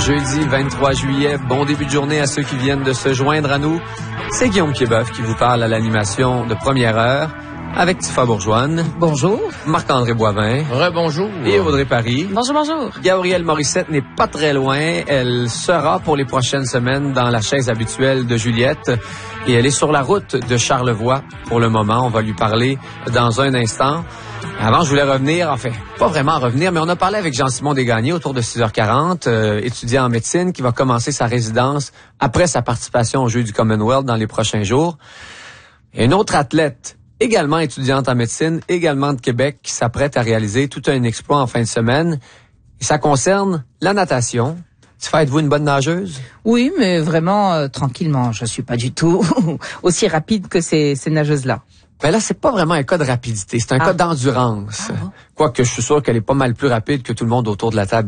Jeudi 23 juillet, bon début de journée à ceux qui viennent de se joindre à nous. C'est Guillaume Québeuf qui vous parle à l'animation de Première Heure avec Tifa Bourgeoine. Bonjour. Marc-André Boivin. Rebonjour. Et Audrey Paris. Bonjour, bonjour. Gabrielle Morissette n'est pas très loin. Elle sera pour les prochaines semaines dans la chaise habituelle de Juliette. Et elle est sur la route de Charlevoix pour le moment. On va lui parler dans un instant. Avant, je voulais revenir, enfin, pas vraiment revenir, mais on a parlé avec Jean-Simon Desgagnés autour de 6h40, étudiant en médecine, qui va commencer sa résidence après sa participation aux Jeux du Commonwealth dans les prochains jours. Et une autre athlète, également étudiante en médecine, également de Québec, qui s'apprête à réaliser tout un exploit en fin de semaine. Et ça concerne la natation. Êtes-vous une bonne nageuse? Oui, mais vraiment tranquillement. Je suis pas du tout aussi rapide que ces nageuses-là. Ben là, c'est pas vraiment un cas de rapidité, c'est un cas d'endurance. Quoique je suis sûr qu'elle est pas mal plus rapide que tout le monde autour de la table